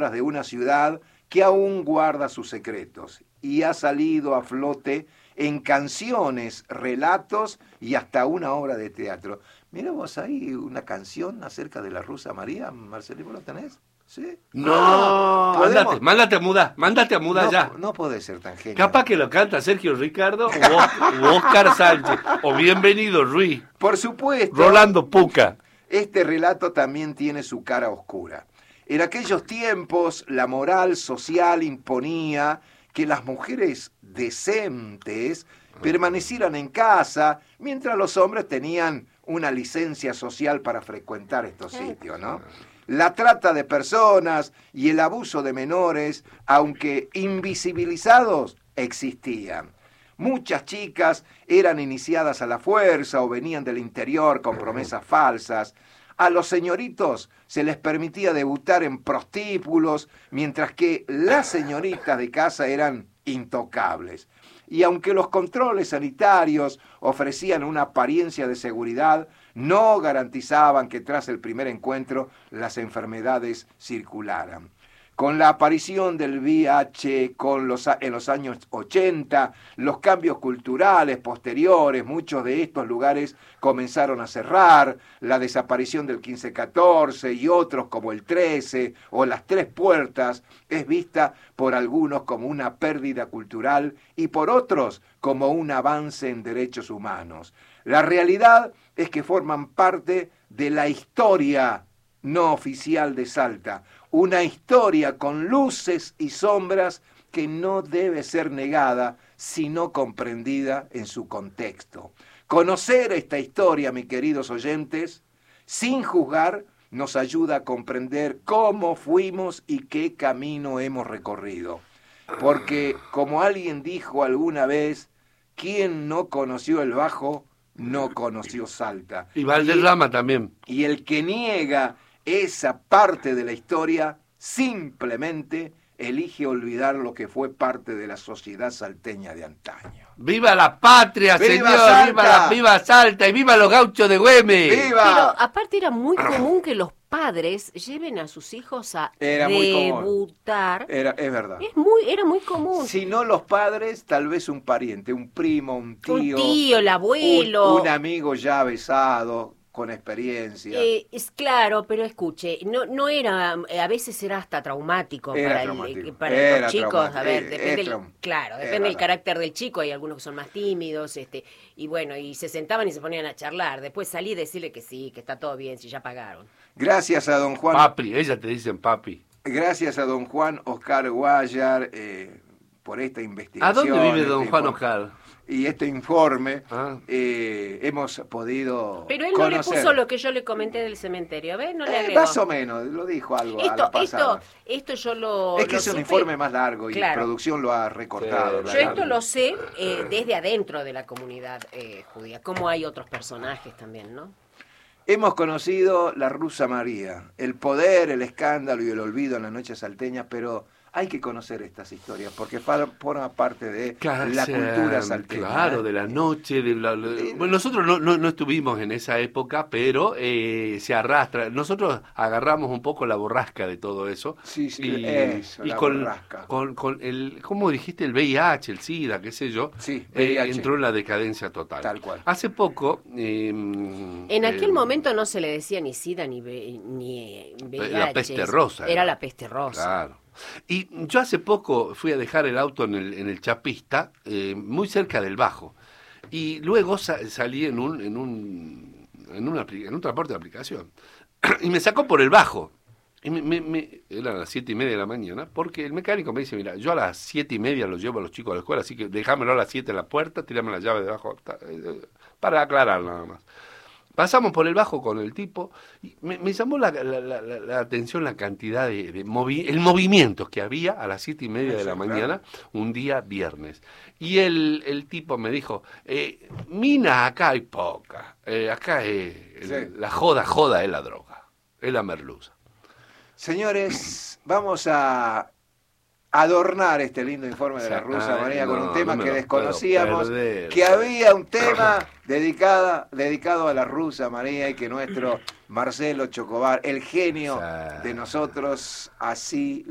sombras de una ciudad que aún guarda sus secretos y ha salido a flote en canciones, relatos y hasta una obra de teatro. Mira vos ahí una canción acerca de la rusa María, Marcelino, ¿lo tenés? ¿Sí? No, mándate a mudar ya. No puede ser tan genial. Capaz que lo canta Sergio Ricardo o Oscar Sánchez, o Bienvenido Ruiz. Por supuesto. Rolando Puca. Este relato también tiene su cara oscura. En aquellos tiempos, la moral social imponía que las mujeres decentes permanecieran en casa, mientras los hombres tenían una licencia social para frecuentar estos sitios, ¿no? La trata de personas y el abuso de menores, aunque invisibilizados, existían. Muchas chicas eran iniciadas a la fuerza o venían del interior con promesas falsas. A los señoritos se les permitía debutar en prostíbulos, mientras que las señoritas de casa eran intocables. Y aunque los controles sanitarios ofrecían una apariencia de seguridad, no garantizaban que tras el primer encuentro las enfermedades circularan. Con la aparición del VIH en los años 80, los cambios culturales posteriores, muchos de estos lugares comenzaron a cerrar, la desaparición del 1514 y otros como el 13 o las Tres Puertas es vista por algunos como una pérdida cultural y por otros como un avance en derechos humanos. La realidad es que forman parte de la historia no oficial de Salta, una historia con luces y sombras que no debe ser negada, sino comprendida en su contexto. Conocer esta historia, mis queridos oyentes, sin juzgar, nos ayuda a comprender cómo fuimos y qué camino hemos recorrido. Porque, como alguien dijo alguna vez, quien no conoció el Bajo, no conoció Salta. Y Valderrama también. Y el que niega esa parte de la historia simplemente elige olvidar lo que fue parte de la sociedad salteña de antaño. ¡Viva la patria, ¡Viva señor! Salta! ¡Viva Salta! ¡Y viva los gauchos de Güemes! ¡Viva! Pero aparte era muy común que los padres lleven a sus hijos a debutar. Es verdad. Era muy común. Si no los padres, tal vez un pariente, un primo, un tío, el abuelo. Un amigo ya besado, con experiencia. Es claro, pero escuche, no era, a veces era hasta traumático para los chicos. A ver, depende del carácter del chico. Hay algunos que son más tímidos, y bueno, y se sentaban y se ponían a charlar. Después salí y decirle que sí, que está todo bien, si ya pagaron. Gracias a don Juan. Papi, ella te dicen papi. Gracias a don Juan Oscar Guayar por esta investigación. ¿A dónde vive don Juan Oscar? Y este informe hemos podido Pero él conocer. No le puso lo que yo le comenté del cementerio, ¿ves? No le agregó. Más o menos, lo dijo algo a la pasada. Esto yo lo Es que es un informe más largo y claro. producción lo ha recortado. Yo esto lo sé desde adentro de la comunidad judía, como hay otros personajes también, ¿no? Hemos conocido la rusa María, el poder, el escándalo y el olvido en la noche salteña, pero hay que conocer estas historias porque forma parte de la cultura salteña. Claro, de la noche. Bueno, nosotros no estuvimos en esa época, pero se arrastra. Nosotros agarramos un poco la borrasca de todo eso. Sí, y borrasca. Con el, ¿cómo dijiste? El VIH, el SIDA, qué sé yo. Sí, VIH. Entró en la decadencia total. Tal cual. Hace poco... en aquel momento no se le decía ni SIDA ni VIH. La peste rosa. Era la peste rosa. Claro. Y yo hace poco fui a dejar el auto en el Chapista, muy cerca del Bajo, y luego salí en un transporte de aplicación, y me sacó por el Bajo, y eran las 7:30 de la mañana, porque el mecánico me dice, mira, yo a las 7:30 los llevo a los chicos a la escuela, así que déjamelo a las 7 en la puerta, tirame la llave debajo, para aclarar nada más. Pasamos por el Bajo con el tipo y me llamó la atención la cantidad el movimiento que había a las 7:30 de la mañana, un día viernes. Y el tipo me dijo, mina acá hay poca, acá la joda es la droga, es la merluza. Señores, vamos a adornar este lindo informe de la rusa María con un tema que desconocíamos, que había un tema dedicado a la rusa María y que nuestro Marcelo Chocobar, el genio de nosotros, así